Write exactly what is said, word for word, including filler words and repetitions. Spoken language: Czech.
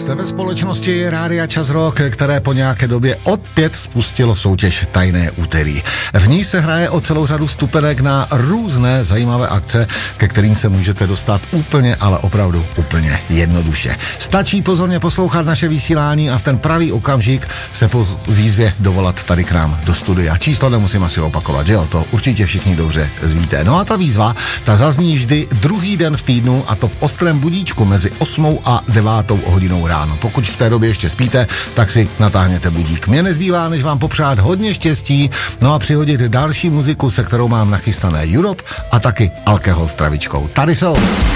Jste ve společnosti Rádia Čas Rock, které po nějaké době opět spustilo soutěž Tajné úterý. V ní se hraje o celou řadu vstupenek na různé zajímavé akce, ke kterým se můžete dostat úplně, ale opravdu úplně jednoduše. Stačí pozorně poslouchat naše vysílání a v ten pravý okamžik se po výzvě dovolat tady k nám do studia. Číslo nemusím asi opakovat, že jo? To určitě všichni dobře víte. No a ta výzva, ta zazní vždy druhý den v týdnu, a to v ostrém budíčku mezi osmou a devátou hodinou ráno. Pokud v té době ještě spíte, tak si natáhněte budík. Mně nezbývá, než vám popřát hodně štěstí, no a přihodit další muziku, se kterou mám nachystané Europe a taky alkohol s travičkou. Tady jsou.